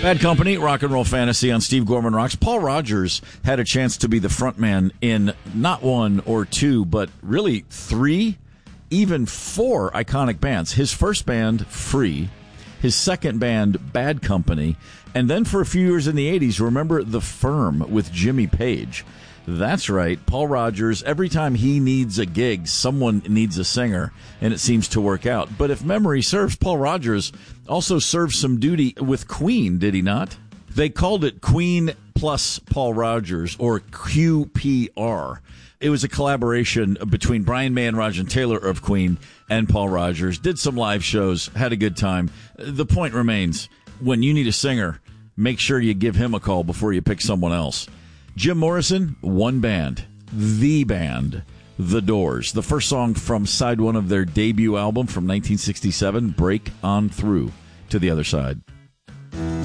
Bad Company, Rock and Roll Fantasy on Steve Gorman Rocks. Paul Rogers had a chance to be the frontman in not one or two, but really 3, even 4 iconic bands. His first band, Free. His second band, Bad Company. And then for a few years in the 80s, remember The Firm with Jimmy Page. That's right. Paul Rogers, every time he needs a gig, someone needs a singer, and it seems to work out. But if memory serves, Paul Rogers also served some duty with Queen, did he not? They called it Queen plus Paul Rogers, or QPR. It was a collaboration between Brian May and Roger Taylor of Queen and Paul Rogers. Did some live shows, had a good time. The point remains, when you need a singer, make sure you give him a call before you pick someone else. Jim Morrison, one band, The Doors. The first song from side 1 of their debut album from 1967, Break On Through to the Other Side.